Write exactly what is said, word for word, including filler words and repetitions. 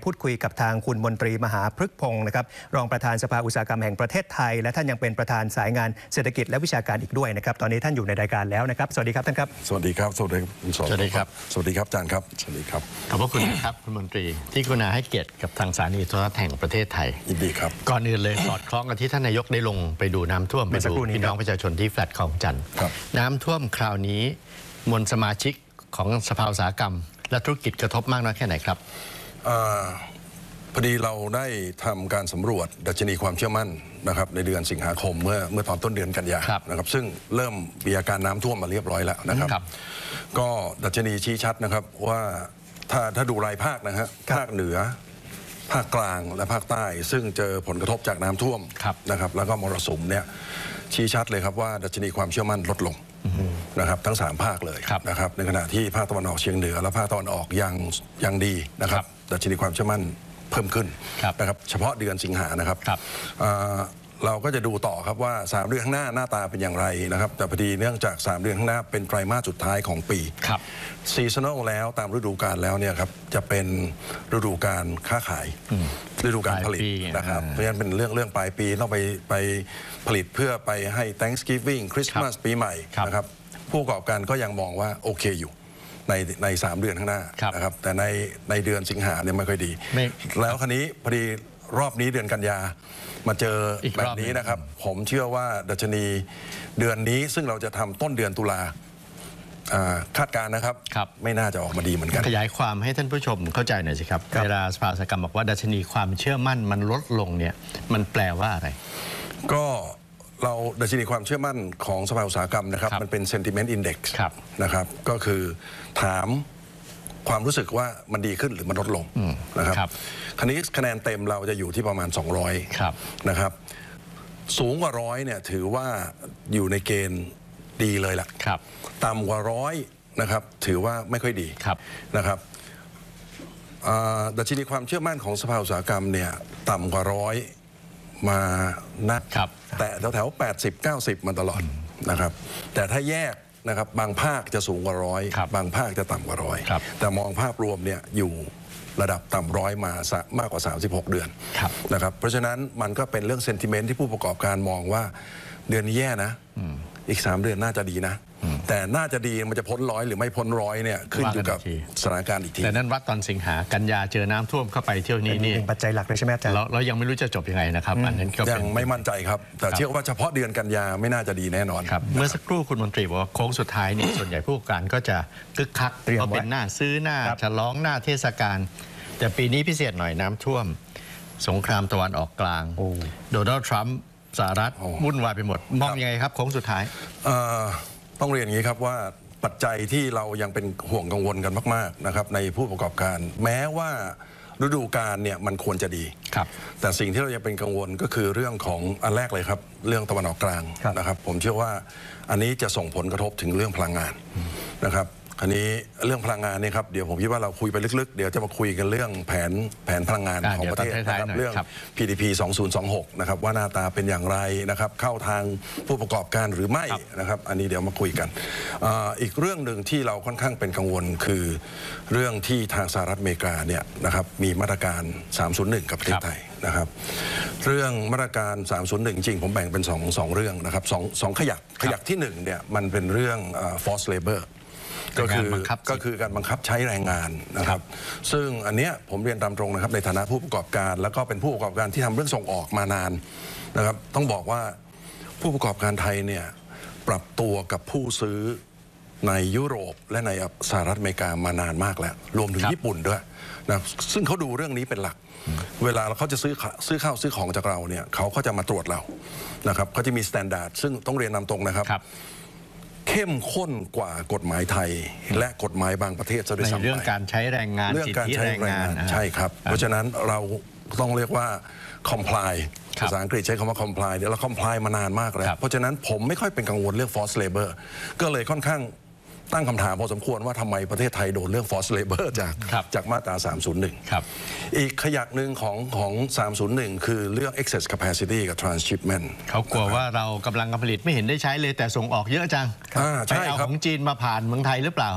พูดคุยกับทางคุณมนตรีมหาพฤกษ์พงศ์นะครับรองประธานสภาอุตสาหกรรมแห่งประเทศไทยและท่านยังเป็นประธานสายงานเศรษฐกิจและวิชาการอีกด้วยนะครับตอนนี้ท่านอยู่ในรายการแล้วนะครับสวัสดีครับท่านครับสวัสดีครับสวัสดีคุณสวัสดีครับสวัสดีครับอาจารย์ครับสวัสดีครับขอบพระคุณครับคุณมนตรีที่กรุณาให้เกียรติกับทางสถานีโทรทัศน์แห่งประเทศไทยยินดีครับก่อนอื่นเลยสอดคล้องกับที่ท่านนายกได้ลงไปดูน้ำท่วมไปดูพี่น้องประชาชนที่แฟลตคลองจันทร์น้ำท่วมคราวนี้มวลสมาชิกของสภาอุตสาหกรรมและธุรกิจกระทบมากน้อยแค่ไหนครับพอดีเราได้ทำการสำรวจดัชนีความเชื่อมั่นนะครับในเดือนสิงหาคมเมื่อเมื่อตอนต้นเดือนกันยายนนะครับซึ่งเริ่มมีอาการน้ำท่วมมาเรียบร้อยแล้วนะครับก็ดัชนีชี้ชัดนะครับว่าถ้าถ้าดูรายภาคนะฮะภาคเหนือภาคกลางและภาคใต้ซึ่งเจอผลกระทบจากน้ำท่วมนะครับแล้วก็มรสุมเนี่ยชี้ชัดเลยครับว่าดัชนีความเชื่อมั่นลดลงนะครับทั้งสามภาคเลยนะครับในขณะที่ภาคตะวันออกเฉียงเหนือและภาคตะวันออกยังยังดีนะครับดัชนีความเชื่อมั่นเพิ่มขึ้นนะครับเฉพาะเดือนสิงหานะครับเราก็จะดูต่อครับว่าสามเดือนข้างหน้าหน้าตาเป็นอย่างไรนะครับแต่พอดีเนื่องจากสามเดือนข้างหน้าเป็นไตรมาสสุดท้ายของปีซีซันอลแล้วตามฤดูกาลแล้วเนี่ยครับจะเป็นฤดูการค้าขายฤดูการผลิตนะครับเพราะฉะนั้นเป็นเรื่องเรื่องปลายปีต้องไปไปผลิตเพื่อไปให้ Thanksgiving คริสต์มาสปีใหม่นะครับผู้ประกอบการก็ยังมองว่าโอเคอยู่ในในสามเดือนข้างหน้านะครับแต่ในในเดือนสิงหาเนี่ยไม่ค่อยดีแล้วคราวนี้พอดีรอบนี้เดือนกันยามาเจอแบบนี้นะครับผมเชื่อว่าดัชนีเดือนนี้ซึ่งเราจะทำต้นเดือนตุลาคาดการณ์นะครับไม่น่าจะออกมาดีเหมือนกันขยายความให้ท่านผู้ชมเข้าใจหน่อยสิครับเวลาสภาอุตสาหกรรมบอกว่าดัชนีความเชื่อมั่นมันลดลงเนี่ยมันแปลว่าอะไรก็เราดัชนีความเชื่อมั่นของสภาอุตสาหกรรมนะครับมันเป็น sentiment index นะครับก็คือถามความรู้สึกว่ามันดีขึ้นหรือมันลดลงนะครับคราวนี้คะแนนเต็มเราจะอยู่ที่ประมาณสองร้อยนะครับสูงกว่าร้อยเนี่ยถือว่าอยู่ในเกณฑ์ดีเลยล่ะต่ำกว่าร้อยนะครับถือว่าไม่ค่อยดีนะครับดัชนีความเชื่อมั่นของสภาอุตสาหกรรมเนี่ยต่ำกว่าร้อยมานักแต่แถวๆแปดสิบ เก้าสิบมาตลอดนะครับแต่ถ้าแยกนะครับบางภาคจะสูงกว่าร้อยบางภาคจะต่ำกว่าร้อยแต่มองภาพรวมเนี่ยอยู่ระดับต่ำร้อยมามากกว่าสามสิบหกเดือนนะครับเพราะฉะนั้นมันก็เป็นเรื่องเซนติเมนต์ที่ผู้ประกอบการมองว่าเดือนนี้แย่นะอีกสามเดือนน่าจะดีนะแต่น่าจะดีมันจะพ้นร้อยหรือไม่พ้นร้อยเนี่ยขึ้นอยู่กับสถานการณ์อีกทีแต่นั้นวัดตอนสิงหากันยาเจอน้ำท่วมเข้าไปเที่ยวนี้นี่เป็นปัจจัยหลักเลยใช่ไหมอาจารย์เรายังไม่รู้จะจบยังไงนะครับอันนั้นก็ยังไม่มั่นใจครับแต่เชื่อว่าเฉพาะเดือนกันยาไม่น่าจะดีแน่นอนครับเมื่อสักครู่คุณมนตรีบอกว่าโค้งสุดท้ายนี่ส่วนใหญ่ผู้ประกอบการก็จะคึกคักเพราะเป็นหน้าซื้อหน้าฉลองหน้าเทศกาลแต่ปีนี้พิเศษหน่อยน้ำท่วมสงครามตะวันออกกลางโดนัลด์ทรัมป์สหรัฐวุ่นวายไปหมดมองยังไงครับโค้งสุดท้ายต้องเรียนอย่างนี้ครับว่าปัจจัยที่เรายังเป็นห่วงกังวลกันมากๆนะครับในผู้ประกอบการแม้ว่าฤดูกาลเนี่ยมันควรจะดีแต่สิ่งที่เรายังเป็นกังวลก็คือเรื่องของอันแรกเลยครับเรื่องตะวันออกกลางนะครับผมเชื่อว่าอันนี้จะส่งผลกระทบถึงเรื่องพลังงานนะครับอันนี้เรื่องพลังงานเนี่ยครับเดี๋ยวผมคิดว่าเราคุยไปลึกๆเดี๋ยวจะมาคุยกันเรื่องแผนแผนพลังงานของประเทศนะครับเรื่อง พี ดี พี สองพันยี่สิบหกนะครับว่าหน้าตาเป็นอย่างไรนะครับเข้าทางผู้ประกอบการหรือไม่นะครับอันนี้เดี๋ยวมาคุยกันอีกเรื่องหนึ่งที่เราค่อนข้างเป็นกังวลคือเรื่องที่ทางสหรัฐอเมริกาเนี่ยนะครับมีมาตรการสามศูนย์หนึ่งกับประเทศไทยนะครับเรื่องมาตรการสามศูนย์หนึ่งจริงผมแบ่งเป็นสองสองเรื่องนะครับสองสองขยักขยักที่หนึ่งเนี่ยมันเป็นเรื่อง forced laborก็คือก็คือการบังคับใช้แรงงานนะครับซึ่งอันเนี้ยผมเรียนตามตรงนะครับในฐานะผู้ประกอบการแล้วก็เป็นผู้ประกอบการที่ทำเรื่องส่งออกมานานนะครับต้องบอกว่าผู้ประกอบการไทยเนี่ยปรับตัวกับผู้ซื้อในยุโรปและในสหรัฐอเมริกามานานมากแล้วรวมถึงญี่ปุ่นด้วยนะซึ่งเขาดูเรื่องนี้เป็นหลักเวลาเขาจะซื้อซื้อข้าวซื้อของจากเราเนี่ยเขาก็จะมาตรวจเรานะครับเขาจะมีมาตรฐานซึ่งต้องเรียนตามตรงนะครับเข้มข้นกว่ากฎหมายไทยและกฎหมายบางประเทศซะด้วยซ้ำไปในเรื่องการใช้แรงงานเรื่องการใช้แรงงานใช่ครับเพราะฉะนั้นเราต้องเรียกว่า comply ภาษาอังกฤษใช้คำว่า comply เดี๋ยวเรา comply มานานมากแล้วเพราะฉะนั้นผมไม่ค่อยเป็นกังวลเรื่อง forced labor ก็เลยค่อนข้างตั้งคำถามพอสมควรว่าทำไมประเทศไทยโดนเรื่อง forced labor จากจากมาตราสามศูนย์หนึ่งอีกขยักหนึ่งของของสามศูนย์หนึ่งคือเรื่อง excess capacity กับ transshipment เขากลัวว่าเรากำลังการผลิตไม่เห็นได้ใช้เลยแต่ส่งออกเยอะจังไปเอาของจีนมาผ่านเมืองไทยหรือเปล่า